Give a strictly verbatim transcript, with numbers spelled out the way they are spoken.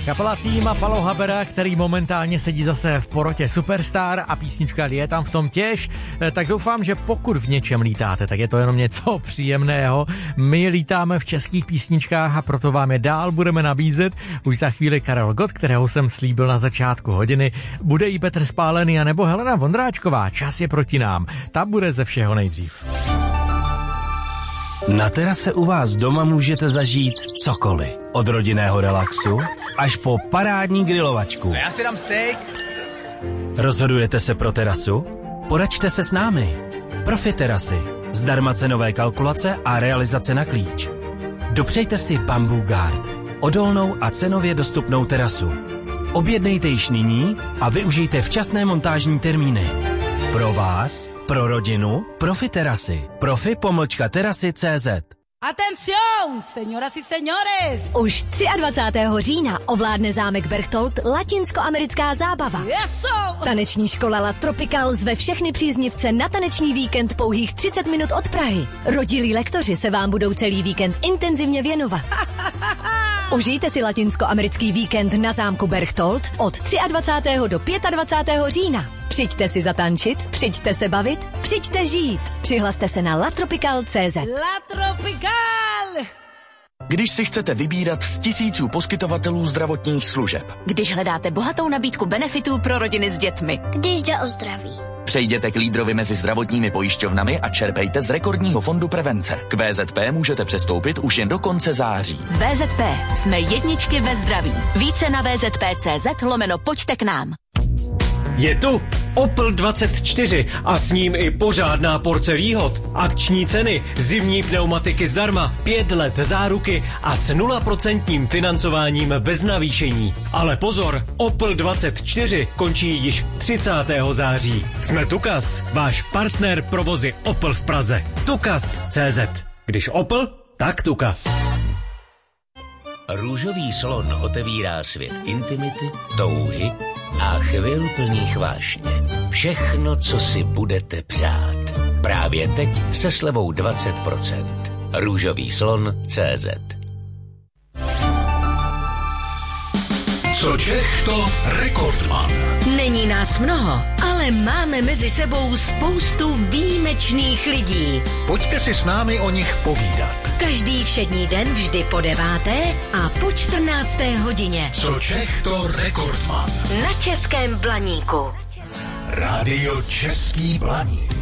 Kapela Týma Palo Habera, který momentálně sedí zase v porotě Superstar a písnička je tam v tom těž, tak doufám, že pokud v něčem lítáte, tak je to jenom něco příjemného. My lítáme v českých písničkách a proto vám je dál budeme nabízet. Už za chvíli Karel Gott, kterého jsem slíbil na začátku hodiny, bude i Petr Spálený a nebo Helena Vondráčková. Čas je proti nám. Ta bude ze všeho nejdřív. Na terase u vás doma můžete zažít cokoliv. Od rodinného relaxu až po parádní grilovačku. A já si dám steak. Rozhodujete se pro terasu? Poraďte se s námi. Profi terasy. Zdarma cenové kalkulace a realizace na klíč. Dopřejte si Bamboo Guard. Odolnou a cenově dostupnou terasu. Objednejte již nyní a využijte včasné montážní termíny. Pro vás, pro rodinu, Profi terasy. Profi pomlčka terasy tečka cé zet. Atención, señoras y señores! Už dvacátého třetího října ovládne zámek Berchtold latinskoamerická zábava. Yes, Taneční škola La Tropical zve všechny příznivce na taneční víkend pouhých třicet minut od Prahy. Rodilí lektoři se vám budou celý víkend intenzivně věnovat. Užijte si latinskoamerický víkend na zámku Berchtold od dvacátého třetího do dvacátého pátého října. Přijďte si zatančit, přijďte se bavit, přijďte žít. Přihlaste se na latropical tečka cé zet. La Tropical! Když si chcete vybírat z tisíců poskytovatelů zdravotních služeb. Když hledáte bohatou nabídku benefitů pro rodiny s dětmi. Když jde o zdraví. Přejděte k lídrovi mezi zdravotními pojišťovnami a čerpejte z rekordního fondu prevence. K vé zet pé můžete přestoupit už jen do konce září. vé zet pé. Jsme jedničky ve zdraví. Více na vé zet pé tečka cé zet lomeno pojďte k nám. Je tu Opel dvacet čtyři a s ním i pořádná porce výhod. Akční ceny, zimní pneumatiky zdarma, pět let záruky a s nula procent financováním bez navýšení. Ale pozor, Opel dvacet čtyři končí již třicátého září. Jsme Tukas, váš partner provozy Opel v Praze. Tukas tečka cé zet. Když Opel, tak Tukas. Růžový slon otevírá svět intimity, touhy a chvil plných vášně. Všechno, co si budete přát. Právě teď se slevou dvacet procent. Růžový slon tečka cé zet. Co Čech, to rekordman. Není nás mnoho, ale máme mezi sebou spoustu výjimečných lidí. Pojďte si s námi o nich povídat. Každý všední den vždy po deváté a po čtrnácté hodině. Co Čech, to rekordman. Na Českém Blaníku. Rádio Český Blaník.